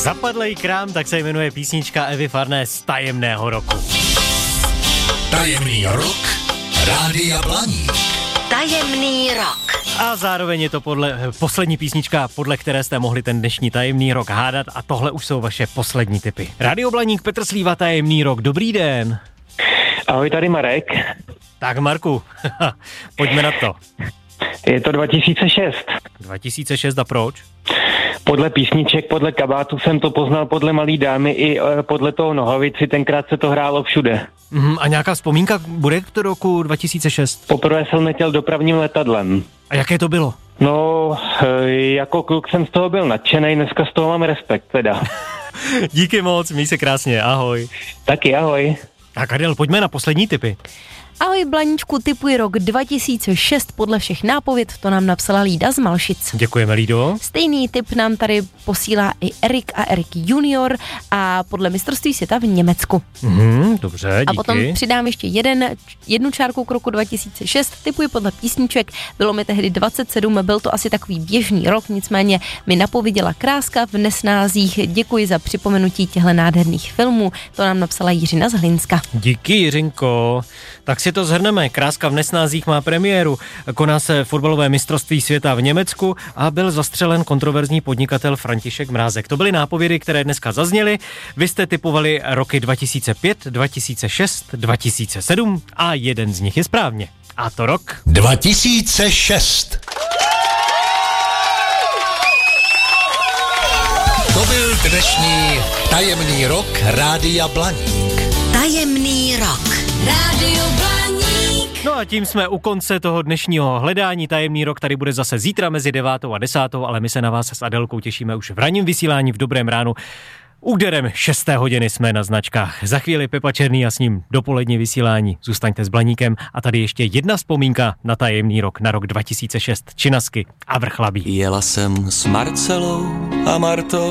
Zapadlej krám, tak se jmenuje písnička Evy Farné z Tajemného roku. Tajemný rok Rádia Blaník. Tajemný rok. A zároveň je to poslední písnička, podle které jste mohli ten dnešní tajemný rok hádat, a tohle už jsou vaše poslední tipy. Rádio Blaník, Petr Slíva, Tajemný rok, dobrý den. Ahoj, tady Marek. Tak Marku, pojďme na to. Je to 2006. 2006 a proč? Podle písniček, podle kabátu jsem to poznal, podle Malý dámy i podle toho Nohavici, tenkrát se to hrálo všude. A nějaká vzpomínka bude k roku 2006? Poprvé jsem letěl dopravním letadlem. A jaké to bylo? No, jako kluk jsem z toho byl nadšenej, dneska z toho mám respekt teda. Díky moc, měj se krásně, ahoj. Taky ahoj. Tak Adel, pojďme na poslední tipy. Ahoj Blaníčku, tipuji rok 2006 podle všech nápověd, to nám napsala Lída z Malšic. Děkujeme, Lído. Stejný tip nám tady posílá i Erik a Erik junior a podle mistrovství světa v Německu. Dobře, díky. A potom přidám ještě jednu čárku k roku 2006, tipuji podle písniček, bylo mi tehdy 27, byl to asi takový běžný rok, nicméně mi napověděla Kráska v Nesnázích, děkuji za připomenutí těchto nádherných filmů, to nám napsala Jiřina z Hlinska. Díky, Jiřinko. Tak si to shrneme. Kráska v Nesnázích má premiéru. Koná se fotbalové mistrovství světa v Německu a byl zastřelen kontroverzní podnikatel František Mrázek. To byly nápovědy, které dneska zazněly. Vy jste tipovali roky 2005, 2006, 2007 a jeden z nich je správně. A to rok 2006. To byl dnešní Tajemný rok Rádia Blaník. Tajemný rok. Rádio Blaník. No a tím jsme u konce toho dnešního hledání. Tajemný rok tady bude zase zítra mezi 9. a 10. ale my se na vás s Adelkou těšíme už v ranním vysílání v Dobrém ránu. Úderem 6. hodiny jsme na značkách. Za chvíli Pepa Černý a s ním dopolední vysílání. Zůstaňte s Blaníkem a tady ještě jedna vzpomínka na Tajemný rok, na rok 2006. Činasky a Vrchlabí. Jela jsem s Marcelou a Martou